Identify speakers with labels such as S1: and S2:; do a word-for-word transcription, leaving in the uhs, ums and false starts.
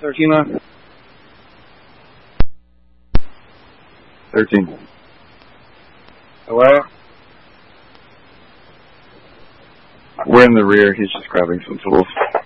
S1: thirteen.
S2: thirteen.
S1: Hello?
S2: We're in the rear. He's just grabbing some tools.